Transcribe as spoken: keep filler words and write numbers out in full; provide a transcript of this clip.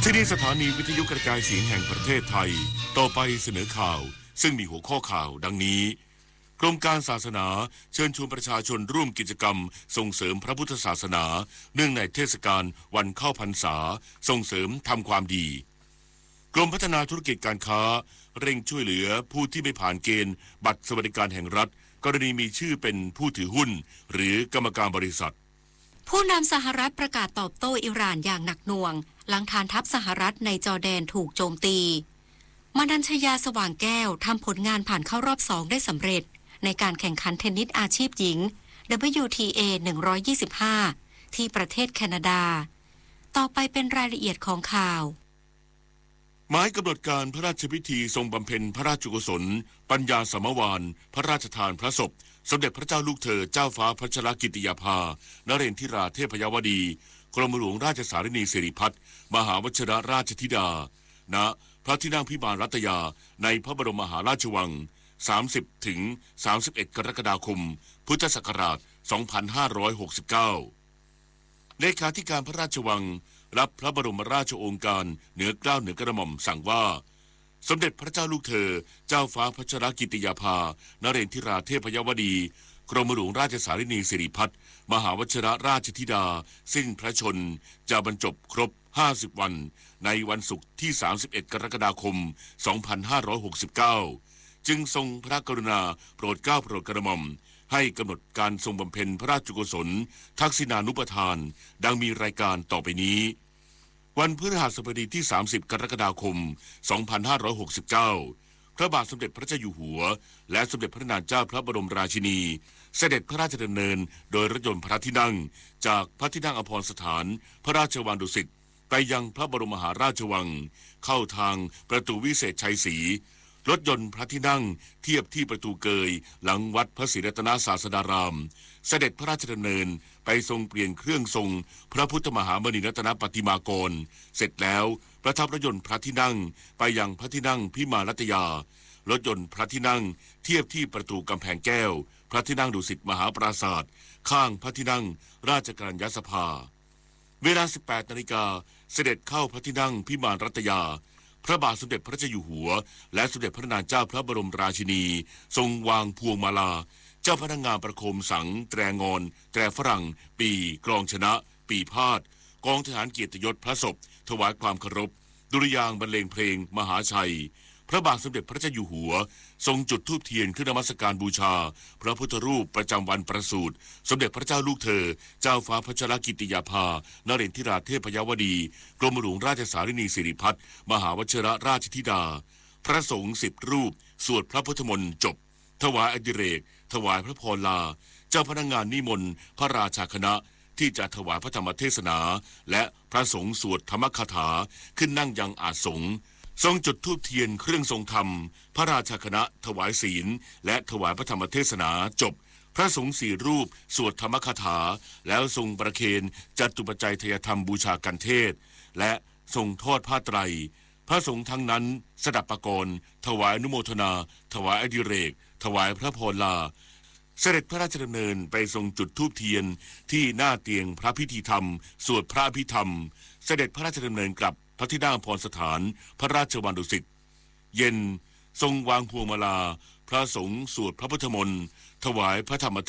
ที่นี่สถานีวิทยุกระจายเสียงแห่งประเทศไทยต่อไปเสนอข่าวซึ่งมีหัวข้อข่าวดังนี้กรมการศาสนาเชิญชวนประชาชนร่วมกิจกรรมส่งเสริมพระพุทธศาสนาเนื่องในเทศกาลวันเข้าพรรษาส่งเสริมทำความดีกรมพัฒนาธุรกิจการค้าเร่งช่วยเหลือผู้ที่ไม่ผ่านเกณฑ์บัตรสวัสดิการแห่งรัฐกรณีมีชื่อเป็นผู้ถือหุ้นหรือกรรมการบริษัทผู้นำสหรัฐประกาศตอบโต้อิหร่านอย่างหนักหน่วงหลังฐานทัพสหรัฐในจอร์แดนถูกโจมตีมนัญชยาสว่างแก้วทำผลงานผ่านเข้ารอบสองได้สำเร็จในการแข่งขันเทนนิสอาชีพหญิง ดับเบิลยู ที เอ หนึ่งร้อยยี่สิบห้า ที่ประเทศแคนาดาต่อไปเป็นรายละเอียดของข่าวหมายกำหนดการพระราชพิธีทรงบำเพ็ญพระราชกุศลปัญญาสมวานพระราชทานพระศพสมเด็จพระเจ้าลูกเธอเจ้าฟ้าพัชรกิติยาภานเรนทิราเทพยวดีกรมหลวงราชสารินีสิริพัฒน์มหาวชิรราชธิดาณพระที่นั่งพิมานรัตยาในพระบรมมหาราชวัง สามสิบถึงสามสิบเอ็ด กรกฎาคมพุทธศักราช สองพันห้าร้อยหกสิบเก้า เลขาธิการพระราชวังรับพระบรมราชโองการเหนือเกล้าเหนือกระหม่อมสั่งว่าสมเด็จพระเจ้าลูกเธอเจ้าฟ้าพัชรกิติยาภานเรนทิราเทพยวดีกรมหลวงราชสารินีสิริพัฒน์มหาวชิรราชธิดาสิ้นพระชนจะบรรจบครบห้าสิบวันในวันศุกร์ที่สามสิบเอ็ดกรกฎาคมสองพันห้าร้อยหกสิบเก้าจึงทรงพระกรุณาโปรดเกล้าโปรดกระหม่อมให้กำหนดการทรงบำเพ็ญพระราชกุศลทักษิณานุปทานดังมีรายการต่อไปนี้วันพฤหัสบดีที่สามสิบกรกฎาคมสองพันห้าร้อยหกสิบเก้าพระบาทสมเด็จพระเจ้าอยู่หัวและสมเด็จพระนางเจ้าพระบรมราชินีเสด็จพระราชดำเนินโดยรถยนต์พระที่นั่งจากพระที่นั่งอภรสถานพระราชวังดุสิตไปยังพระบรมมหาราชวังเข้าทางประตูวิเศษชัยศรีรถยนต์พระที่นั่งเทียบที่ประตูเกยหลังวัดพระศรีรัตนศาสดารามเสด็จพระราชดำเนินไปทรงเปลี่ยนเครื่องทรงพระพุทธมหามณีรัตนปฏิมากรเสร็จแล้วประทับรถยนต์พระที่นั่งไปยังพระที่นั่งพิมานรัตยารถยนต์พระที่นั่งเทียบที่ประตูกำแพงแก้วพระที่นั่งดุสิตมหาปราสาทข้างพระที่นั่งราชกัญญสภาเวลา สิบแปดนาฬิกาเสด็จเข้าพระที่นั่งพิมานรัตยาพระบาทสมเด็จพระเจ้าอยู่หัวและสมเด็จพระนางเจ้าพระบรมราชินีทรงวางพวงมาลาเจ้าพนักงานประโคมสังแตรงอนแตรฝรั่งปีกลองชนะปีพาดกองทหารเกียรติยศพระศพถวายความเคารพดุริยางค์บรรเลงเพลงมหาชัยพระบาทสมเด็จพระเจ้าอยู่หัวทรงจุดธูปเทียนขึ้นนมัสการบูชาพระพุทธรูปประจำวันประสูติสมเด็จพระเจ้าลูกเธอเจ้าฟ้าพัชรกิติยาภานเรนทิราเทพยวดีกรมหลวงราชสารินีสิริพัฒน์มหาวชิรราชธิดาพระสงฆ์สิบรูปสวดพระพุทธมนต์จบถวายอดิเรกถวายพระพรลาเจ้าพนักงานนิมนต์พระราชาคณะที่จะถวายพระธรรมเทศนาและพระสงฆ์สวดธรรมคาถาขึ้นนั่งยังอาสงฆ์ทรงจุดธูปเทียนเครื่องทรงธรรมพระราชาคณะถวายศีลและถวายพระธรรมเทศนาจบพระสงฆ์สี่รูปสวดธรรมคาถาแล้วทรงประเคนจัตุปัจจัยทยธรรมบูชากันเทศและทรงทอดผ้าไตรพระสงฆ์ทั้งนั้นสดับประกรณ์ถวายอนุโมทนาถวายอดิเรกถวายพระพรลาเสด็จพระราชดำเนินไปทรงจุดธูปเทียนที่หน้าเตียงพระพิธีธรรมสวดพระอภิธรรมเสด็จพระราชดำเนินกลับพระที่นั่งอภรสถานพระราชวังดุสิตเย็นทรงวางพวงมาลาพระสงฆ์สวดพระพุทธมนต์ถวายพระธรรม